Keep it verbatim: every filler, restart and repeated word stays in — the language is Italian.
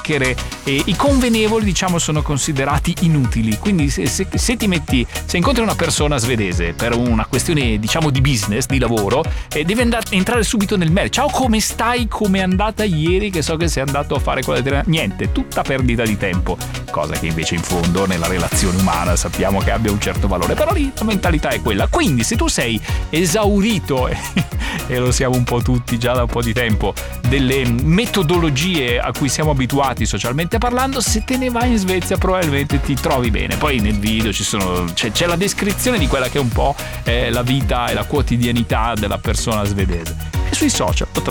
chiacchiere e i convenevoli, diciamo, sono considerati inutili. Quindi se, se, se ti metti, se incontri una persona svedese per una questione, diciamo, di business, di lavoro, e devi andare, entrare subito nel merito. Ciao, come stai? Come è andata ieri? Che so che sei andato a fare quella della... Niente, tutta perdita di tempo, cosa che invece in fondo nella relazione umana sappiamo che abbia un certo valore, però lì la mentalità è quella. Quindi se tu sei esaurito e lo siamo un po' tutti già da un po' di tempo delle metodologie a cui siamo abituati socialmente parlando, se te ne vai in Svezia probabilmente ti trovi bene. Poi nel video ci sono, c'è, c'è la descrizione di quella che è un po' eh, la vita e la quotidianità della persona svedese, e sui social lo trovate